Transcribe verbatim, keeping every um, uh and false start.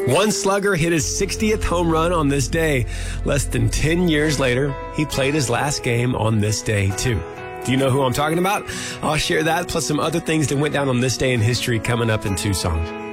One slugger hit his sixtieth home run on this day. Less than ten years later, he played his last game on this day, too. Do you know who I'm talking about? I'll share that, plus some other things that went down on this day in history coming up in two songs.